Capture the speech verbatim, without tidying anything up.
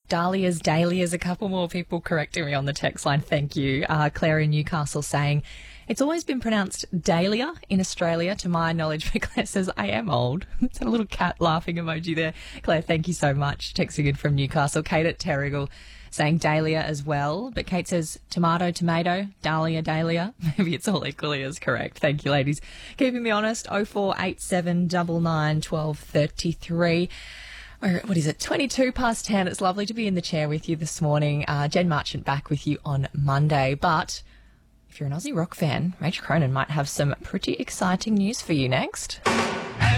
Dahlias, dahlias, a couple more people correcting me on the text line. Thank you. Uh, Claire in Newcastle saying, it's always been pronounced dahlia in Australia, to my knowledge. But Claire says, I am old. It's a little cat laughing emoji there. Claire, thank you so much. Texting in from Newcastle. Kate at Terrigal saying dahlia as well. But Kate says tomato, tomato, dahlia, dahlia. Maybe it's all equally as correct. Thank you, ladies. Keeping me honest, oh four eight seven nine nine one two three three. Or what is it, twenty-two past ten. It's lovely to be in the chair with you this morning. Uh, Jen Marchant back with you on Monday. But if you're an Aussie rock fan, Rach Cronin might have some pretty exciting news for you next.